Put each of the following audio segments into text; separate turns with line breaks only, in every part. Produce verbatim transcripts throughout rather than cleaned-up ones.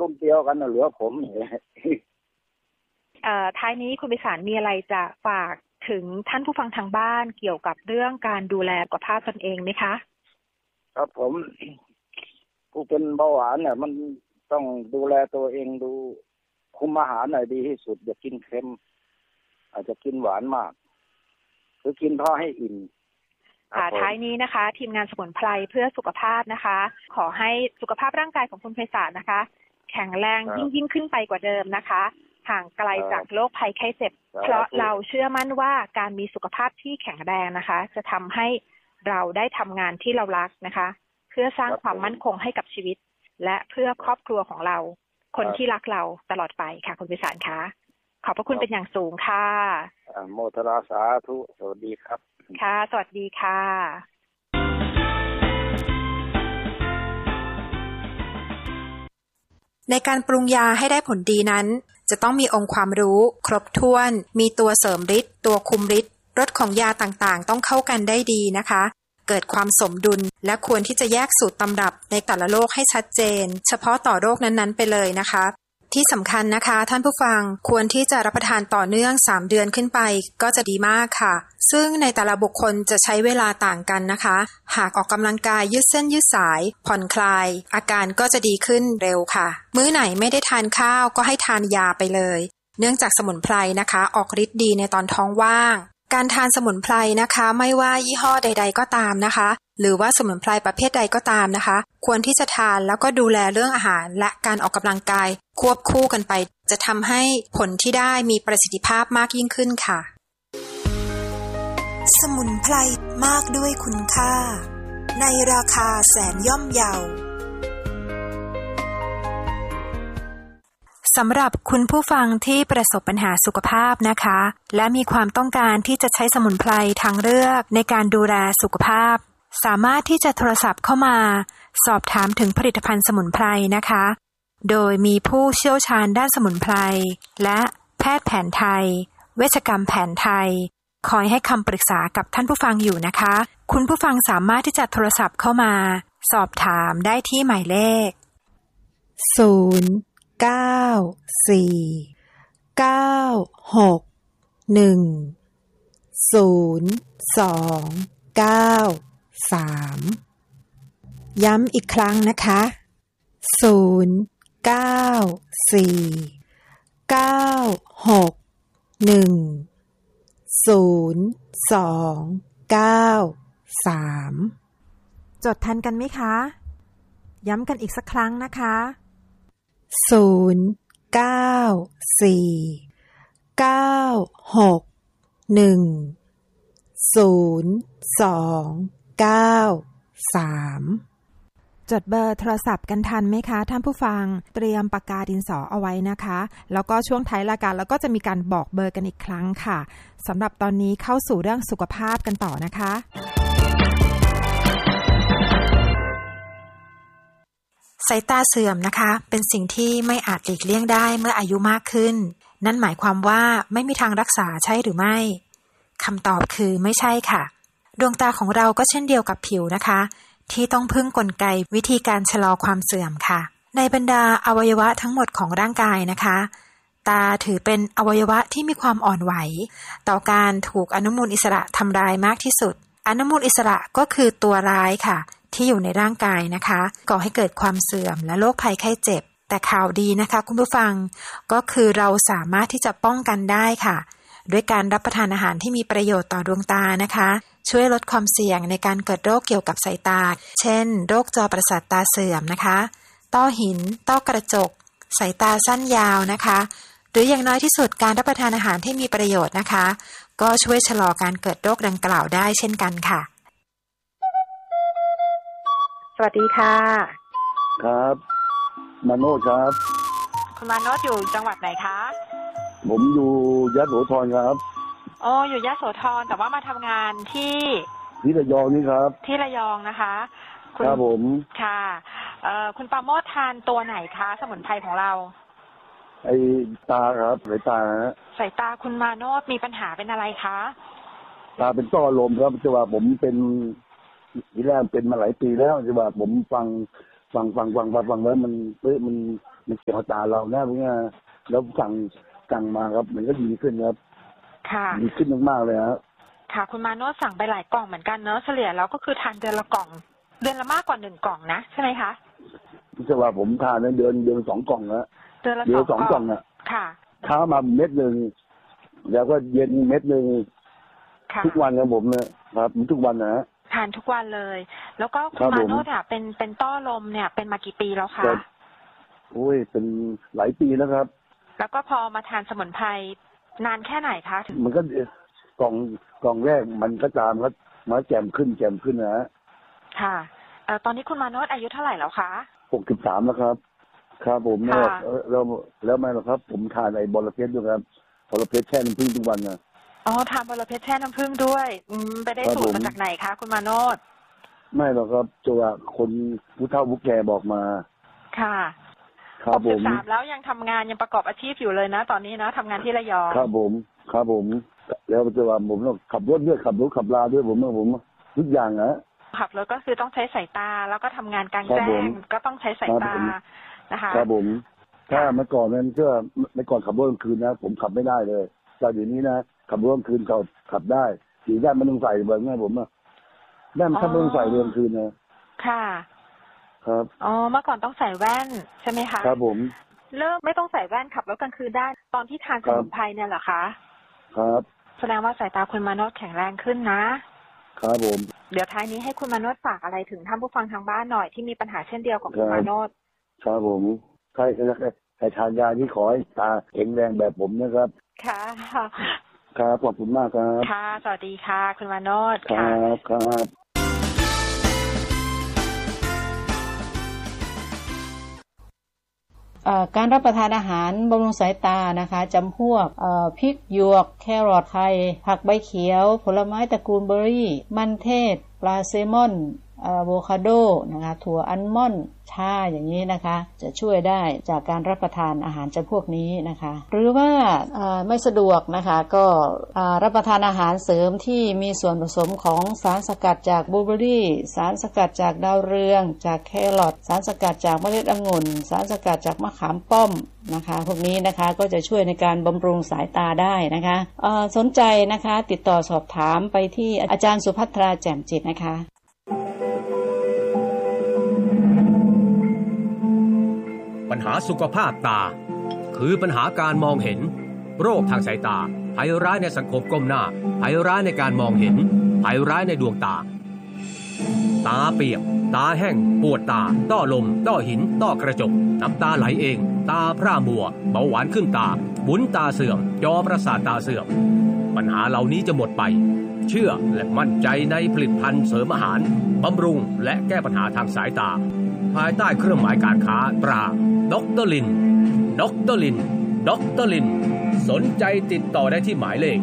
มเตียวกันเหลือผม
เอ่อท้ายนี้คุณไพศาลมีอะไรจะฝากถึงท่านผู้ฟังทางบ้านเกี่ยวกับเรื่องการดูแลสุขภาพตนเองไหมคะ
ครับผมผู้เป็นเบาหวานเนี่ยมันต้องดูแลตัวเองดูคุมอาหารหน่อยดีที่สุดอย่ากินเค็มอาจจะกินหวานมากหรือกินพอให้อิ่ม
ค่ะท้ายนี้นะคะทีมงานสมุนไพรเพื่อสุขภาพนะคะขอให้สุขภาพร่างกายของคุณไพศาลนะคะแข็งแรงยิ่งยิ่งขึ้นไปกว่าเดิมนะคะห่างไกลจากโรคภัยไข้เจ็บเพราะเราเชื่อมั่นว่าการมีสุขภาพที่แข็งแรงนะคะจะทำให้เราได้ทำงานที่เรารักนะคะเพื่อสร้างความมั่นคงให้กับชีวิตและเพื่อครอบครัวของเราคนที่รักเราตลอดไปค่ะคุณไพศาลคะขอบพระคุณเป็นอย่างสูงค่ะ
โมทนาสาธุสวัสดีครับ
ค่ะสวัสดีค่ะ
ในการปรุงยาให้ได้ผลดีนั้นจะต้องมีองค์ความรู้ครบถ้วนมีตัวเสริมฤทธิ์ตัวคุมฤทธิ์รสของยาต่างๆต้องเข้ากันได้ดีนะคะเกิดความสมดุลและควรที่จะแยกสูตรตำรับในแต่ละโรคให้ชัดเจนเฉพาะต่อโรคนั้นๆไปเลยนะคะที่สำคัญนะคะท่านผู้ฟังควรที่จะรับประทานต่อเนื่องสามเดือนขึ้นไปก็จะดีมากค่ะซึ่งในแต่ละบุคคลจะใช้เวลาต่างกันนะคะหากออกกำลังกายยืดเส้นยืดสายผ่อนคลายอาการก็จะดีขึ้นเร็วค่ะมื้อไหนไม่ได้ทานข้าวก็ให้ทานยาไปเลยเนื่องจากสมุนไพรนะคะออกฤทธิ์ดีในตอนท้องว่างการทานสมุนไพรนะคะไม่ว่ายี่ห้อใดๆก็ตามนะคะหรือว่าสมุนไพรประเภทใดก็ตามนะคะควรที่จะทานแล้วก็ดูแลเรื่องอาหารและการออกกำลังกายควบคู่กันไปจะทำให้ผลที่ได้มีประสิทธิภาพมากยิ่งขึ้นค่ะสมุนไพรมากด้วยคุณค่าในราคาแสนย่อมเยาสำหรับคุณผู้ฟังที่ประสบปัญหาสุขภาพนะคะและมีความต้องการที่จะใช้สมุนไพรทางเลือกในการดูแลสุขภาพสามารถที่จะโทรศัพท์เข้ามาสอบถามถึงผลิตภัณฑ์สมุนไพรนะคะโดยมีผู้เชี่ยวชาญด้านสมุนไพรและแพทย์แผนไทยเวชกรรมแผนไทยคอยให้คำปรึกษากับท่านผู้ฟังอยู่นะคะคุณผู้ฟังสามารถที่จะโทรศัพท์เข้ามาสอบถามได้ที่หมายเลขศูนย์ เก้า สี่ เก้า หก หนึ่ง ศูนย์ สอง เก้า สามย้ำอีกครั้งนะคะศูนย์ เก้า สี่ เก้า หก หนึ่ง ศูนย์ สอง เก้า สามจดทันกันไหมคะย้ำกันอีกสักครั้งนะคะศูนย์ เก้า สี่ เก้า หก หนึ่ง ศูนย์ สอง เก้า สามจดเบอร์โทรศัพท์กันทันไหมคะท่านผู้ฟังเตรียมปากกาดินสอเอาไว้นะคะแล้วก็ช่วงท้ายรายการแล้วก็จะมีการบอกเบอร์กันอีกครั้งค่ะสำหรับตอนนี้เข้าสู่เรื่องสุขภาพกันต่อนะคะสายตาเสื่อมนะคะเป็นสิ่งที่ไม่อาจหลีกเลี่ยงได้เมื่ออายุมากขึ้นนั่นหมายความว่าไม่มีทางรักษาใช่หรือไม่คำตอบคือไม่ใช่ค่ะดวงตาของเราก็เช่นเดียวกับผิวนะคะที่ต้องพึ่งกลไกวิธีการชะลอความเสื่อมค่ะในบรรดาอวัยวะทั้งหมดของร่างกายนะคะตาถือเป็นอวัยวะที่มีความอ่อนไหวต่อการถูกอนุมูลอิสระทำลายมากที่สุดอนุมูลอิสระก็คือตัวร้ายค่ะที่อยู่ในร่างกายนะคะก่อให้เกิดความเสื่อมและโรคภัยไข้เจ็บแต่ข่าวดีนะคะคุณผู้ฟังก็คือเราสามารถที่จะป้องกันได้ค่ะด้วยการรับประทานอาหารที่มีประโยชน์ต่อดวงตานะคะช่วยลดความเสี่ยงในการเกิดโรคเกี่ยวกับสายตาเช่นโรคจอประสาทตาเสื่อมนะคะต้อหินต้อกระจกสายตาสั้นยาวนะคะหรืออย่างน้อยที่สุดการรับประทานอาหารที่มีประโยชน์นะคะก็ช่วยชะลอการเกิดโรคดังกล่าวได้เช่นกันค่ะ
สวัสดีค่ะ
ครับมาโนดครับ
คุณมาโนดอยู่จังหวัดไหนคะ
ผมอยู่ยโสธรครับ
อ๋ออยู่ยโสธรแต่ว่ามาทำงานที่
ที่ระยองนี่ครับ
ที่ระยองนะคะ
ครับผม
ค่ะเอ่อคุณปราโมททานตัวไหนคะสมุนไพรของเรา
ไอ้ตาครับสายตาฮะ
สายตาคุณมาโนดมีปัญหาเป็นอะไรคะ
ตาเป็นต้อลมครับจะว่าผมเป็นทีแรกเป็นมาหลายปีแล้วจะว่าผมฟังฟังฟังฟังฟังฟังแล้วมันเฮ้ยมัน
มันเกี่ยวกับตาเราแน่พวกนี้แล้วสั่งสั่งมาครับมันก็ดีขึ้นครับ
ค่ะ
ดีขึ้นมากๆเลยครับ
ค่ะคุณมาโนชสั่งไปหลายกล่องเหมือนกันเนอะเฉลี่ยแล้วก็คือทานเดือนละกล่องเดือนละมากกว่าหนึ่งกล่องนะใช่ไหมคะ
ที่จะว่าผมทานในเดือนเดือนสองกล่องแล้ว
เดือนละ
สองกล่องอ่ะ
ค่ะ
เช้ามาเม็ดหนึ่งแล้วก็เย็นเม็ดหนึ่งทุกวันครับผมเนี่ยครับทุกวันนะ
ทานทุกวันเลยแล้วก็คุณมาโนชเนี่ยเป็นเป็นต้อลมเนี่ยเป็นมากี่ปีแล้วคะ
โอ้ยเป็นหลายปีแล้วครับ
แล้วก็พอมาทานสมุนไพรนานแค่ไหนคะ
มันก็กล่องกล่องแรกมันก็ตามครับมาแจ่มขึ้นแจ่มขึ้นนะ
ค่ะเอ่อตอนนี้คุณมาโนชอายุเท่าไหร่แล้วคะ
หกสิบสามแล้วครับครับผมเนี่ยแล้วแล้วไม่หรอกครับผมทานไอ้บอระเพ็ดด้วยครับบอระเพ็ดแช่น้ำผึ้งทุกวันนะ
อ๋อทานบอระเพ็ดแช่น้ำผึ้งด้วยอืมไปได้สูตรมาจากไหนคะคุณมาโนช
ไม่หรอกครับตัวคนผู้เฒ่าผู้แก่บอกมา
ค่ะ
ครับผม
หกสิบสามแล้วยังทำงานยังประกอบอาชีพอยู่เลยนะตอนนี้นะทำงานที่ระยอง
ครับผมครับผมแล้วจะว่าผมต้องขับรถด้วยขับรถขับลาด้วยผมผมทุกอย่างนะ
ขับรถก็คือต้องใช้สายตาแล้วก็ทำงานกลางแจ้งก็ต้องใช้สายตานะคะ
ครับผมถ้าเมื่อก่อนนั้นเชื่อเมื่อก่อนขับรถกลางคืนนะผมขับไม่ได้เลยแต่เดี๋ยวนี้นะขับรถกลางคืนเขาขับได้สีด้านมันต้องใส่เบอร์ง่ายผมอะด้านมันถ้าไม่ต้องใส่เบอร์กลางคืนนะ
ค่ะ
ครับ
อ๋อเมื่อก่อนต้องใส่แว่นใช่ไหมคะ
ครับผม
เริ่มไม่ต้องใส่แว่นขับรถกลางคืนได้ตอนที่ทานสมุนไพรเนี่ยเหรอคะ
ครับ
แสดงว่าสายตาคุณมาโนชแข็งแรงขึ้นนะครับ
ผม
เดี๋ยวท้ายนี้ให้คุณมาโนชฝากอะไรถึงท่านผู้ฟังทางบ้านหน่อยที่มีปัญหาเช่นเดียวกับคุณมาโนช
ครับผมใครใครทานยาที่ขอให้ตาแข็งแรงแบบผมนะครับ
ค่ะ
ครับขอบคุณมากครับ
ค่ะสวัสดีค่ะคุณมาโนช
ครับครับ
การรับประทานอาหารบำรุงสายตานะคะจำพวกพริกหยวกแครอทไทยผักใบเขียวผลไม้ตระกูลเบอร์รี่มันเทศปลาแซลมอนอะโวคาโดนะคะถั่วอัลมอนด์ชาอย่างนี้นะคะจะช่วยได้จากการรับประทานอาหารจำพวกนี้นะคะหรือว่าไม่สะดวกนะคะก็รับประทานอาหารเสริมที่มีส่วนผสมของสารสกัดจากบลูเบอร์รี่สารสกัดจากดาวเรืองจากแครอทสารสกัดจากเมล็ดองุ่นสารสกัดจากมะขามป้อมนะคะพวกนี้นะคะก็จะช่วยในการบำรุงสายตาได้นะคะสนใจนะคะติดต่อสอบถามไปที่อาจารย์สุภัทราแจ่มจิตนะคะ
ปัญหาสุขภาพตาคือปัญหาการมองเห็นโรคทางสายตาภัยร้ายในสังคมก้มหน้าภัยร้ายในการมองเห็นภัยร้ายในดวงตาตาเปียกตาแห้งปวดตาต้อลมต้อหินต้อกระจกน้ำตาไหลเองตาพร่ามัวเบาหวานขึ้นตาบุ๋นตาเสื่อมจอประสาทตาเสื่อมปัญหาเหล่านี้จะหมดไปเชื่อและมั่นใจในผลิตภัณฑ์เสริมอาหารบำรุงและแก้ปัญหาทางสายตาภายใต้เครื่องหมายการค้าตราด็อกเตอร์ลินด็อกเตอร์ลินด็อกเตอร์ลินสนใจติดต่อได้ที่หมายเลข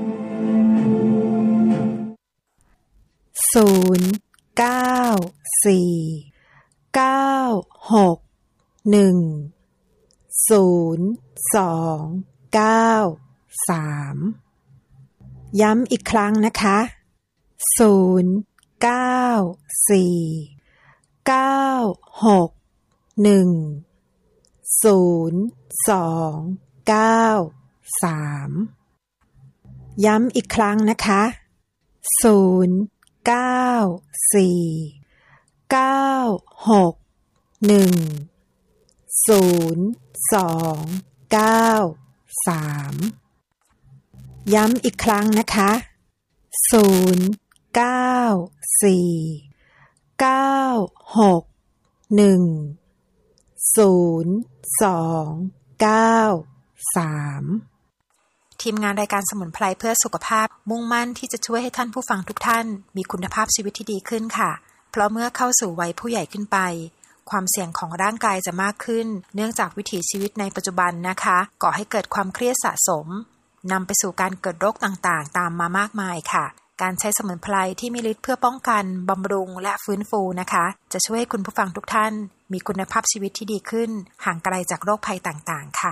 ศูนย์เก้าสี่เก้าหกหนึ่งศูนย์สองเก้าสามย้ำอีกครั้งนะคะศูนย์เก้าสี่เก้าหกหนึ่งศูนย์สองเก้าสามย้ำอีกครั้งนะคะศูนย์เก้าสี่เก้าหกหนึ่งศูนย์สองเก้าสามย้ำอีกครั้งนะคะศูนย์เก้าสี่เก้าหกหนึ่งศูนย์สองเก้าสามทีมงานรายการสมุนไพรเพื่อสุขภาพมุ่งมั่นที่จะช่วยให้ท่านผู้ฟังทุกท่านมีคุณภาพชีวิตที่ดีขึ้นค่ะเพราะเมื่อเข้าสู่วัยผู้ใหญ่ขึ้นไปความเสี่ยงของร่างกายจะมากขึ้นเนื่องจากวิถีชีวิตในปัจจุบันนะคะก่อให้เกิดความเครียดสะสมนำไปสู่การเกิดโรคต่างๆตามมามากมายค่ะการใช้สมุนไพรที่มีฤทธิ์เพื่อป้องกันบำรุงและฟื้นฟูนะคะจะช่วยให้คุณผู้ฟังทุกท่านมีคุณภาพชีวิตที่ดีขึ้นห่างไกลจากโรคภัยต่างๆค่ะ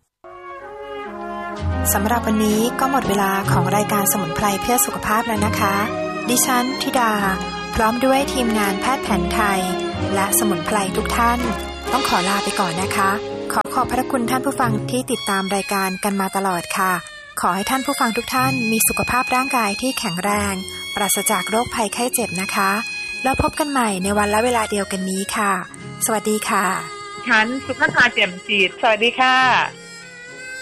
สำหรับวันนี้ก็หมดเวลาของรายการสมุนไพรเพื่อสุขภาพแล้วนะคะดิฉันธิดาพร้อมด้วยทีมงานแพทย์แผนไทยและสมุนไพรทุกท่านต้องขอลาไปก่อนนะคะขอขอบพระคุณท่านผู้ฟังที่ติดตามรายการกันมาตลอดค่ะขอให้ท่านผู้ฟังทุกท่านมีสุขภาพร่างกายที่แข็งแรงปราศจากโรคภัยไข้เจ็บนะคะแล้วพบกันใหม่ในวันและเวลาเดียวกันนี้ค่ะสวัสดีค่ะ
ฉันสุภาพาแจ่มจิตสวัสดีค่ะ